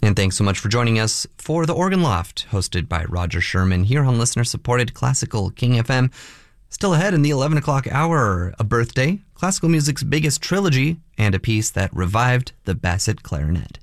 And thanks so much for joining us for The Organ Loft, hosted by Roger Sherman here on listener-supported Classical King FM. Still ahead in the 11 o'clock hour, A Birthday, classical music's biggest trilogy, and a piece that revived the Bassett clarinet.